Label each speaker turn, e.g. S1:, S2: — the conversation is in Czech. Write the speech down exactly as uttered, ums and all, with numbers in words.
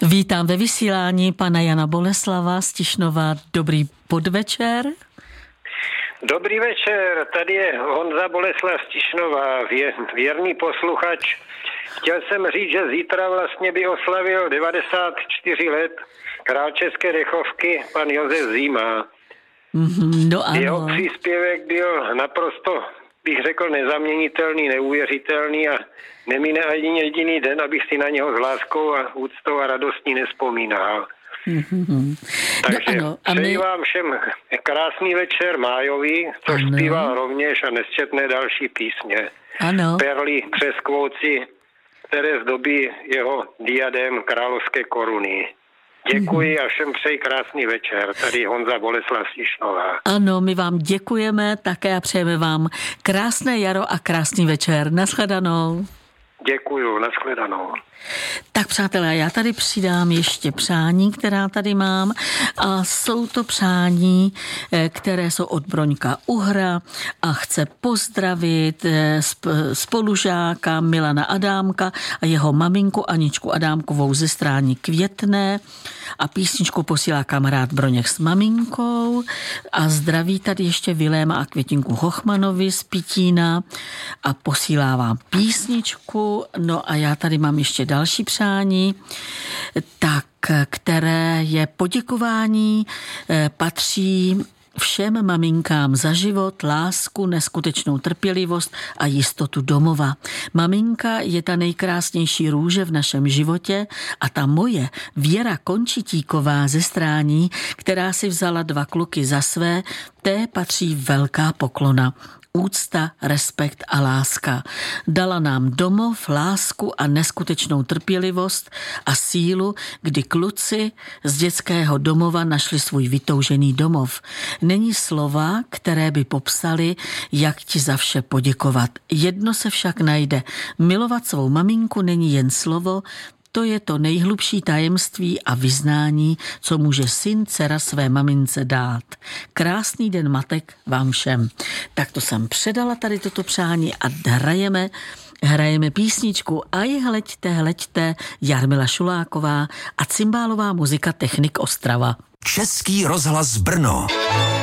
S1: Vítám ve vysílání pana Jana Boleslava z Tišnova. Dobrý podvečer.
S2: Dobrý večer, tady je Honza Boleslav z Tišnova, vě, věrný posluchač. Chtěl jsem říct, že zítra vlastně by oslavil devadesát čtyři let král České dechovky, pan Josef Zima.
S1: Mm-hmm, no ano.
S2: Jeho příspěvek byl naprosto, bych řekl, nezaměnitelný, neuvěřitelný a nemine ani jediný den, abych si na něho s láskou a úctou a radostí nespomínal.
S1: Mm-hmm.
S2: Takže
S1: no ano, a
S2: přeji
S1: my...
S2: vám všem krásný večer májový, což
S1: ano.
S2: zpíval rovněž a nesčetné další písně.
S1: Ano.
S2: Perly přes kvouci, které zdobí jeho diadem královské koruny. Děkuji a všem přeji krásný večer. Tady Honza Boleslav z Tišnova.
S1: Ano, my vám děkujeme také a přejeme vám krásné jaro a krásný večer. Nashledanou.
S2: Děkuju, nashledanou.
S1: Tak přátelé, já tady přidám ještě přání, která tady mám a jsou to přání, které jsou od Broňka Uhra a chce pozdravit spolužáka Milana Adámka a jeho maminku Aničku Adámkovou ze Stání Květné a písničku posílá kamarád Broněk s maminkou a zdraví tady ještě Viléma a Květinku Hochmanovi z Pitína a posílá vám písničku. No a já tady mám ještě další přání, tak, které je poděkování, patří všem maminkám za život, lásku, neskutečnou trpělivost a jistotu domova. Maminka je ta nejkrásnější růže v našem životě a ta moje Věra Končitíková ze Strání, která si vzala dva kluky za své, té patří velká poklona. Úcta, respekt a láska. Dala nám domov, lásku a neskutečnou trpělivost a sílu, kdy kluci z dětského domova našli svůj vytoužený domov. Není slova, které by popsali, jak ti za vše poděkovat. Jedno se však najde. Milovat svou maminku není jen slovo, to je to nejhlubší tajemství a vyznání, co může syn, dcera své mamince dát. Krásný den matek vám všem. Tak to jsem předala tady toto přání a hrajeme, hrajeme písničku Aj hleďte, hleďte, Jarmila Šuláková a cymbálová muzika Technik Ostrava.
S3: Český rozhlas Brno.